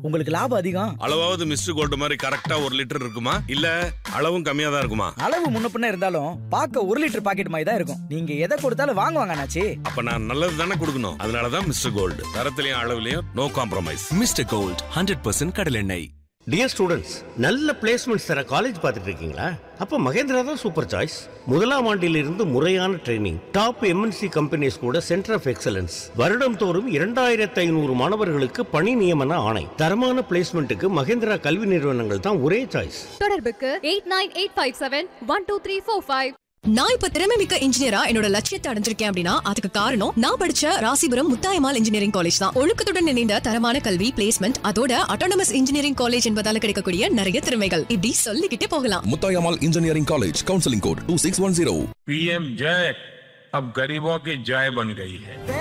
உங்களுக்கு லாபம் அதிகம். அளவாவது மிஸ்டர் கோல்டு மாதிரி கரெக்டா 1 லிட்டர் இருக்குமா இல்ல அளவும் கம்மியா தான் இருக்குமா? அளவு முன்ன பின்ன இருந்தாலும் பார்க்க 1 லிட்டர் பாக்கெட் மாதிரி தான் இருக்கும். நீங்க எதை கொடுத்தாலும் வாங்குவாங்க அண்ணாச்சி. அப்ப நான் நல்லது தானே கொடுக்கணும். அதனாலதான் mister gold, தரத்திலையும் அளவுலயும் no compromise. Mister gold 100% கடலெண்ணெய். டியர் ஸ்டூடெண்ட்ஸ், நல்ல பிளேஸ்மெண்ட்ஸ் தர காலேஜ் பார்த்துட்டு இருக்கீங்களா? அப்போ மகேந்திரா தான் சூப்பர் சாய்ஸ். முதலாம் ஆண்டிலிருந்து முறையான ட்ரைனிங், டாப் எம்என்சி கம்பெனிஸ் கூட சென்டர் ஆஃப் எக்ஸலன்ஸ், வருடம் தோறும் 2500 மாணவர்களுக்கு பணி நியமன ஆணை. தரமான பிளேஸ்மெண்ட்டுக்கு மகேந்திரா கல்வி நிறுவனங்கள் தான் ஒரே சாய்ஸ். தொடர்புக்கு 8985712345. நான் இப்ப திறமை மிக்க இன்ஜினியரா என்னோட லட்சியத்தை அடைஞ்சிருக்கேன் அப்படின்னா அதுக்கு காரணம் நான் படிச்ச ராசிபுரம் முத்தாயம்மாள் இன்ஜினியரிங் காலேஜ் தான். ஒழுக்கத்துடன் இணைந்த தரமான கல்வி, பிளேஸ்மெண்ட், அதோட அட்டானமஸ் இன்ஜினியரிங் காலேஜ் என்பதால கிடைக்கக்கூடிய நிறைய திறமைகள் இப்படி சொல்லிக்கிட்டே போகலாம். Muthayammal engineering college, counselling code 2610. PM जय अब गरीबों की जय बन गई है.